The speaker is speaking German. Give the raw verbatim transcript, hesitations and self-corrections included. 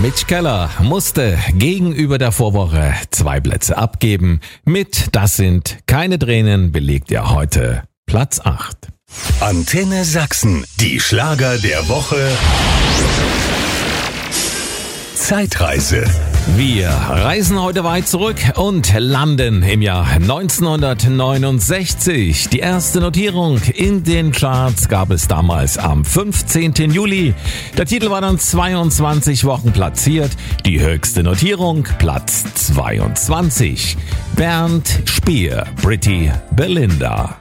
Mitch Keller musste gegenüber der Vorwoche zwei Plätze abgeben. Mit Das sind keine Tränen belegt er heute Platz acht. Antenne Sachsen, die Schlager der Woche. Zeitreise. Wir reisen heute weit zurück und landen im Jahr neunzehnhundertneunundsechzig. Die erste Notierung in den Charts gab es damals am fünfzehnten Juli. Der Titel war dann zweiundzwanzig Wochen platziert. Die höchste Notierung Platz zweiundzwanzig. Bernd Spier, Pretty Belinda.